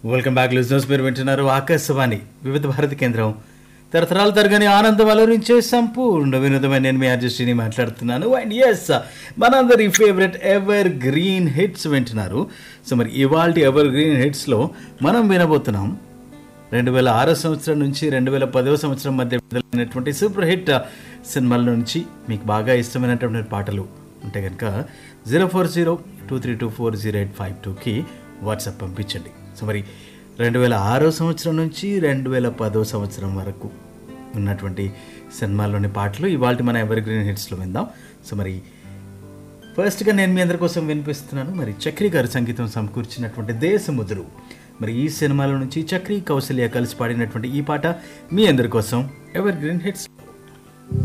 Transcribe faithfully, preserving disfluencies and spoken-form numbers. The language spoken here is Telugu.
Welcome back listeners. మీరు వింటున్నారు ఆకాశవాణి వివిధ భారతి కేంద్రం. తరతరాలు తరగని ఆనందం అలరించే సంపూర్ణ వినోదమైన నేను మీ ఆర్జస్ట్ని మాట్లాడుతున్నాను. అండ్ ఎస్, మనందరి ఫేవరెట్ ఎవర్ గ్రీన్ హిట్స్ వింటున్నారు. సో మరి ఇవాళ ఎవర్ గ్రీన్ హిట్స్లో మనం వినబోతున్నాం రెండు వేల ఆరో సంవత్సరం నుంచి రెండు వేల పదవ సంవత్సరం మధ్య విడుదలైనటువంటి సూపర్ హిట్ సినిమాల నుంచి మీకు బాగా ఇష్టమైనటువంటి పాటలు ఉంటే కనుక zero four zero two three two four zero eight five టూకి వాట్సాప్ పంపించండి. సో మరి రెండు వేల ఆరో సంవత్సరం నుంచి రెండు వేల పదో సంవత్సరం వరకు ఉన్నటువంటి సినిమాల్లోని పాటలు ఇవాళ మన ఎవర్ గ్రీన్ హిట్స్లో విందాం. సో మరి ఫస్ట్గా నేను మీ అందరి కోసం వినిపిస్తున్నాను. మరి చక్రి గారు సంగీతం సమకూర్చినటువంటి దేశముద్రు, మరి ఈ సినిమాల నుంచి చక్రి కౌసల్య కలిసి పాడినటువంటి ఈ పాట మీ అందరి కోసం ఎవర్ గ్రీన్ హిట్స్.